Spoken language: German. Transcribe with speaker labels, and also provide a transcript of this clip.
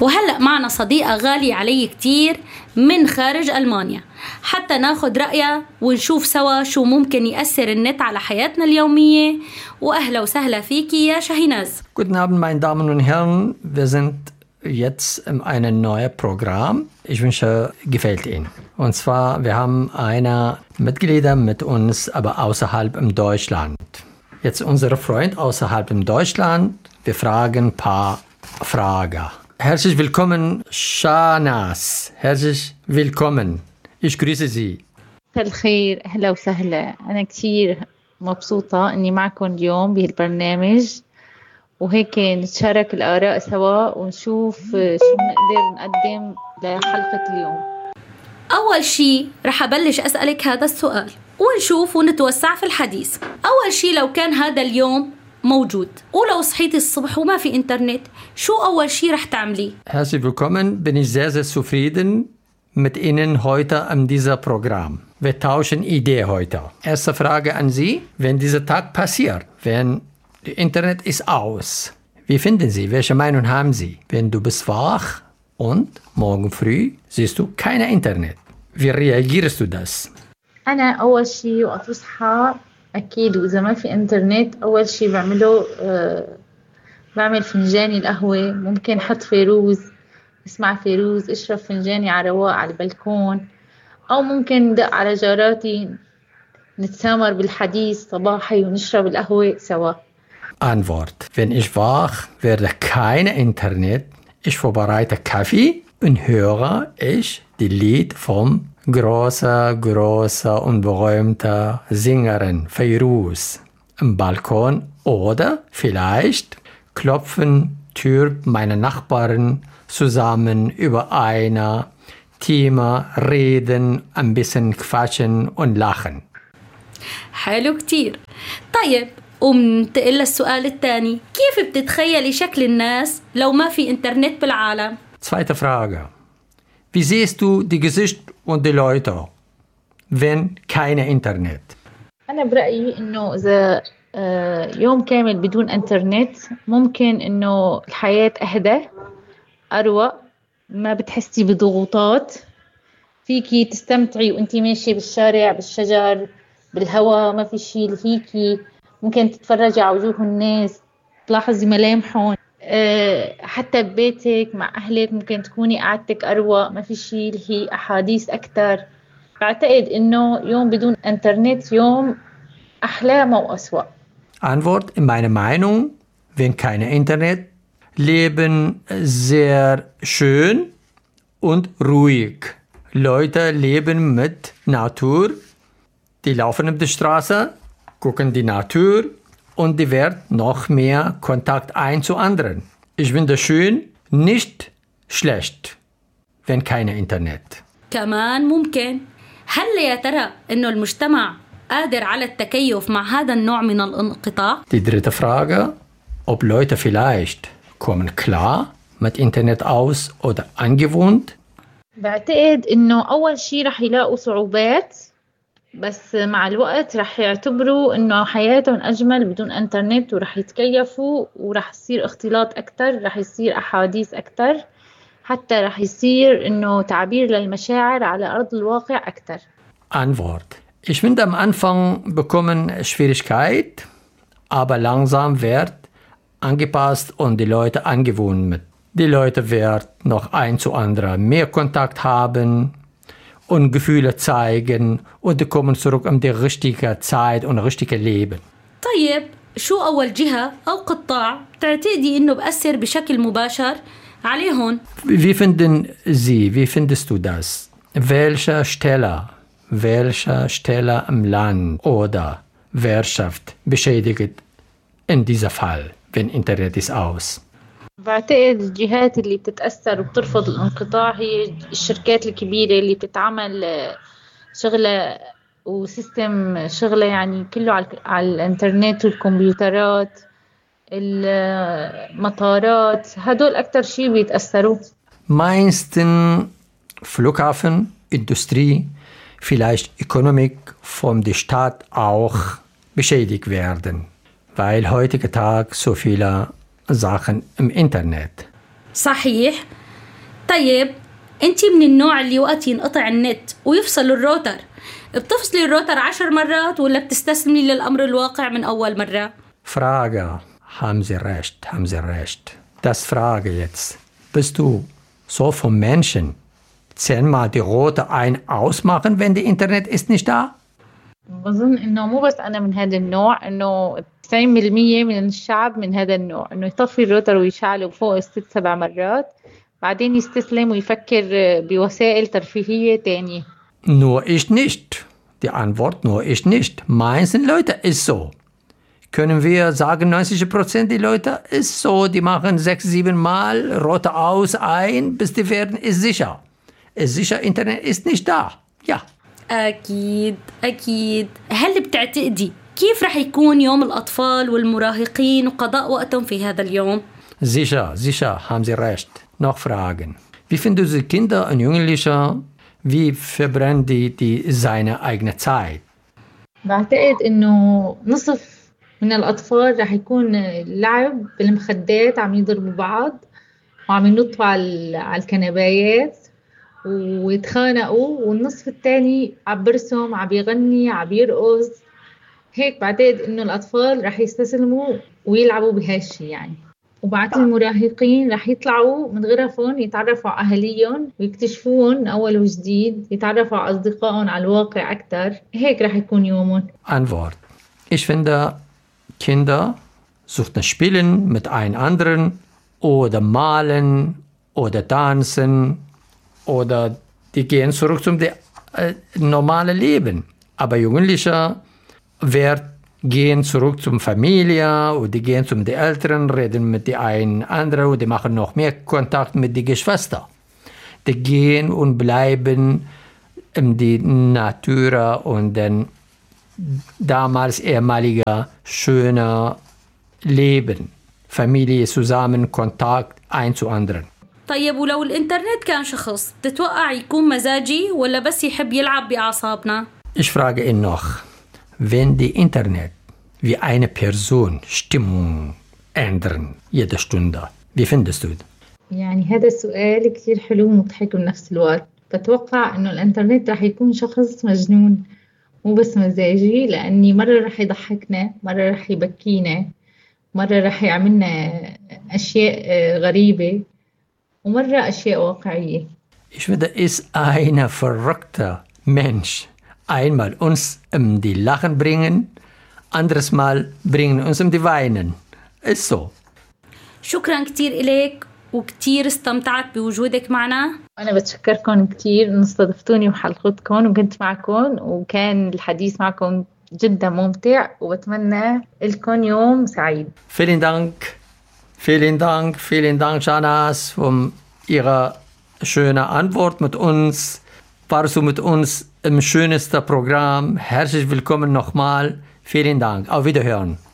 Speaker 1: وهلأ معنا صديقة غالية علي كتير من خارج ألمانيا حتى ناخد رأيها ونشوف سوا شو ممكن يأثر النت على حياتنا اليومية. وأهلا وسهلا فيكي يا شاهيناز.
Speaker 2: Guten Abend, meine Damen und Herren. Wir sind jetzt in einem neuen Programm. Ich wünsche, gefällt Ihnen. Und zwar, wir haben eine Mitglieder mit uns, aber außerhalb in Deutschland. Jetzt unsere Freund außerhalb in Deutschland. Wir fragen ein paar Fragen. Herzlich willkommen, Shahnaz. Herzlich willkommen. Ich grüße Sie.
Speaker 3: مساء الخير، أهلا وسهلا. أنا كتير مبسوطة إني معكم اليوم بهالبرنامج، وهيك نتشارك الآراء سوا ونشوف شو نقدر نقدم لحلقة اليوم.
Speaker 1: أول شي رح أبلش أسألك هذا السؤال ونشوف ونتوسع في الحديث. أول شي، لو كان هذا اليوم موجود ولو صحيتي الصبح وما في إنترنت، شو أول شي رح تعملي؟
Speaker 2: Herzlich willkommen, bin ich sehr, sehr zufrieden mit Ihnen heute an diesem Programm. Wir tauschen Ideen heute. Erste Frage an Sie, wenn dieser Tag passiert, wenn das Internet ist aus, wie finden Sie, welche Meinung haben Sie? Wenn du bist wach und morgen früh siehst du kein Internet, wie reagierst du das?
Speaker 3: أنا أول شي وقت أصحى أكيد، وإذا ما في إنترنت أول شي بعمله بعمل فنجاني القهوة، ممكن حط فيروز، اسمع فيروز، اشرب فنجاني على رواق على البلكون، أو ممكن دق على جاراتي نتسامر بالحديث صباحي ونشرب القهوة سوا.
Speaker 2: Antwort: Wenn ich wach werde, kein Internet, ich vorbereite Kaffee und höre ich die Lied vom großer und berühmter Sängerin Feiruz im Balkon, oder vielleicht klopfen Tür meine Nachbarn zusammen über ein Thema, reden, ein bisschen quatschen und lachen.
Speaker 1: حلو كتير. طيب، ومنتقل للسؤال الثاني، كيف بتتخيلي شكل الناس لو ما في إنترنت بالعالم؟
Speaker 2: Zweite Frage. Wie siehst du die Gesicht und die Leute, wenn kein Internet?
Speaker 3: أنا برأيي إنه إذا يوم كامل بدون إنترنت ممكن إنه الحياة أهدى، أروق، ما بتحسي بضغوطات، فيكي تستمتعي وأنتي ماشي بالشارع، بالشجر، بالهواء، ما في شيء لهيكي، ممكن تتفرجي على وجوه الناس، تلاحظي ملامحهم، حتى ببيتك مع أهلك ممكن تكوني قعدتك أروق، ما في شيء لهي أحاديث أكتر. بعتقد إنه يوم بدون إنترنت يوم أحلى مو أسوأ.
Speaker 2: Antwort: In meiner Meinung, wenn kein Internet, leben sehr schön und ruhig. Leute leben mit Natur, die laufen auf der Straße, gucken die Natur und die wird noch mehr Kontakt ein zu anderen. Ich finde schön, nicht schlecht, wenn kein Internet.
Speaker 1: كمان ممكن. هل يا ترى إنه المجتمع قادر على التكيف مع هذا النوع من الانقطاع؟
Speaker 2: Die dritte Frage, ob Leute vielleicht kommen klar mit Internet aus oder angewöhnt?
Speaker 3: بعتقد إنه أول شيء رح يلاقوا صعوبات، بس مع الوقت رح يعتبروا إنه حياتهم أجمل بدون إنترنت، ورح يتكيفوا، ورح يصير اختلاط أكتر، رح يصير أحاديث أكتر، حتى رح يصير إنه تعبير للمشاعر على أرض الواقع أكتر.
Speaker 2: Antwort: Ich finde, am Anfang bekommen Schwierigkeit, aber langsam wird angepasst und die Leute angewöhnt mit. Die Leute werden noch ein zu anderen mehr Kontakt haben und Gefühle zeigen und die kommen zurück in die richtige Zeit und richtige Leben.
Speaker 1: طيب، شو أول جهة أو قطاع تعتقدي إنه بأثر بشكل مباشر عليهم؟
Speaker 2: Wie finden Sie, wie findest du das? Welche Stelle im Land oder Wirtschaft beschädigt in diesem Fall, wenn Internet ist aus?
Speaker 3: بعتقد الجهات اللي بتتأثر وبترفض الانقطاع هي الشركات الكبيرة اللي بتتعمل شغلة وسيستم شغلة يعني كله على الانترنت والكمبيوترات، المطارات، هدول أكتر شيء بيتأثروا.
Speaker 2: Meisten Flughafen, Industrie, vielleicht Ökonomik von der Stadt auch beschädigt werden, weil heutiger Tag so viele Sachen im Internet.
Speaker 1: صحيح. طيب انتي من النوع اللي وقت ينقطع النت ويفصل الروتر بتفصلي الروتر 10 مرات ولا بتستسلمي للأمر الواقع من أول مرة؟
Speaker 2: Frage. Haben Sie recht. Das Frage jetzt. Bist du so vom Menschen 10-mal die rote ein-ausmachen, wenn die Internet ist nicht da?
Speaker 3: بظن إنه مو بس أنا من هذا النوع، إنه 90% من الشعب من هذا النوع، إنه يطفي الروتر ويشعله فوق 6-7 مرات بعدين يستسلم ويفكر بوسائل ترفيهية تانية.
Speaker 2: Nur ich nicht. Die Antwort nur ich nicht. Meisten Leute ist so. Können wir sagen, 90% die Leute ist so, die machen 6-7 Mal rote aus, ein, bis die werden, ist sicher. Ist sicher, Internet ist nicht da. Ja.
Speaker 1: أكيد. هل بتعتقدي كيف رح يكون يوم الأطفال والمراهقين وقضاء وقتهم في هذا اليوم؟
Speaker 2: Sicher, haben Sie recht. Noch Fragen. Wie finden Sie Kinder und Jugendliche? Wie verbrennen die seine eigene Zeit?
Speaker 3: بعتقد إنه نصف من الأطفال رح يكون لعب بالمخدات، عم يضربوا بعض وعم ينطوا على الكنبايات ويتخانقوا، والنصف الثاني عم برسم، عم يغني، عم يرقص. هيك بعتقد إنه الأطفال رح يستسلموا ويلعبوا بهالشي يعني. وبعد المراهقين رح يطلعوا من غرفهم يتعرفوا على أهاليهم ويكتشفوهم أول وجديد، يتعرفوا على أصدقائهم على الواقع أكتر. هيك رح يكون يومهم.
Speaker 2: Antwort. Ich finde, Kinder suchten Spielen mit einem anderen oder malen oder tanzen oder die gehen zurück zum normalen Leben. Aber Jugendliche gehen zurück zur Familie und die gehen zum die Eltern, reden mit die einen anderen und die machen noch mehr Kontakt mit den Geschwistern. Die gehen und bleiben in die Natur und dann damals ehemaliger schöner Leben. Familie zusammen, Kontakt ein zu anderen.
Speaker 1: طيب ولو الإنترنت كان شخص تتوقع يكون مزاجي ولا بس يحب يلعب بأعصابنا؟
Speaker 2: Ich frage ihn noch, wenn die Internet wie eine Person Stimmung ändern jede Stunde, wie findest du das?
Speaker 3: يعني هذا السؤال كتير حلو ومضحك بنفس الوقت. بتوقع إنه الإنترنت رح يكون شخص مجنون، مو بس مزاجي، لأني مرة رح يضحكنا، مرة رح يبكينا، مرة رح يعملنا أشياء غريبة، ومرة أشياء واقعية.
Speaker 2: Ich finde, ist ein verrückter Mensch. Einmal uns die Lachen bringen, anderes Mal bringen uns die Weinen. Ist so.
Speaker 1: شكرا كتير إليك وكتير استمتعت بوجودك معنا.
Speaker 3: أنا بتشكركم كتير إن استضفتوني بحلقتكم وكنت معكم، وكان الحديث معكم جدا ممتع، وبتمنى لكم يوم سعيد.
Speaker 2: Vielen Dank, Janas, für Ihre schöne Antwort mit uns. Warst du mit uns im schönsten Programm. Herzlich willkommen nochmal. Vielen Dank. Auf Wiederhören.